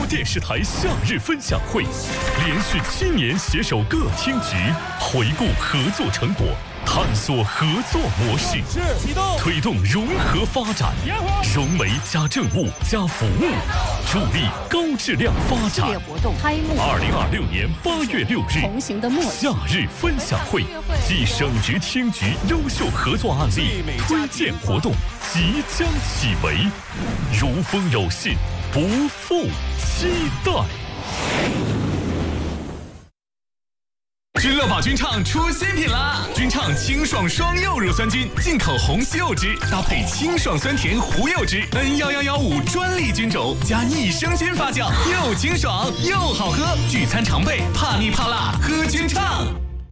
播电视台夏日分享会，连续7年携手各厅局，回顾合作成果，探索合作模式，推动融合发展，融媒加政务加服务，助力高质量发展。 活动开幕。 2026年8月6日， 同行的默契。 夏日分享会暨省直厅局优秀合作案例推荐活动即将启围，如风有信，不负期待。 君乐宝君畅出新品啦！君畅清爽双柚乳酸菌，进口红西柚汁，搭配清爽酸甜胡柚汁 ，N11115专利菌种，加益生菌发酵，又清爽又好喝。聚餐常备，怕腻怕辣，喝君畅。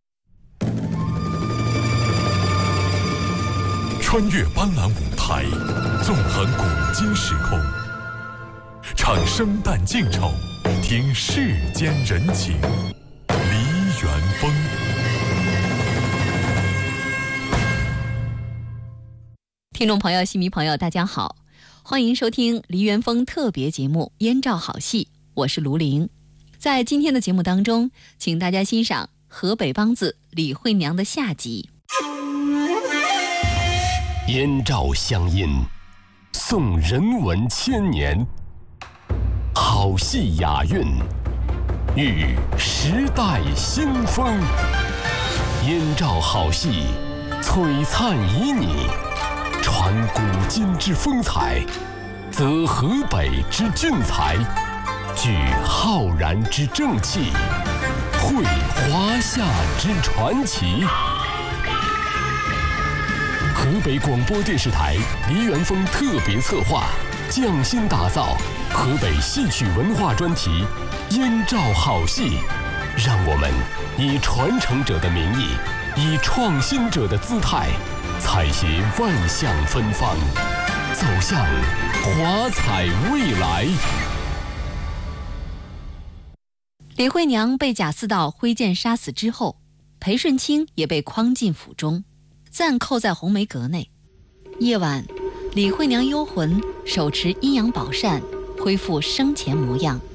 穿越斑斓舞台，纵横古今时空，唱生旦净丑，听世间人情。黎元峰， 听众朋友、戏迷朋友，大家好，欢迎收听黎元峰特别节目《燕赵好戏》，我是卢玲。在今天的节目当中，请大家欣赏河北梆子李慧娘的下集。 燕赵乡音，颂人文千年，好戏雅韵，遇时代新风。燕赵好戏，璀璨旖旎，传古今之风采，则河北之俊才，聚浩然之正气，绘华夏之传奇。河北广播电视台黎元峰特别策划，匠心打造河北戏曲文化专题《燕赵好戏》，让我们以传承者的名义，以创新者的姿态，采撷万象芬芳，走向华彩未来。 李慧娘被贾似道挥剑杀死之后，裴顺清也被框进府中，暂扣在红梅阁内。夜晚，李慧娘幽魂手持阴阳宝扇，恢复生前模样，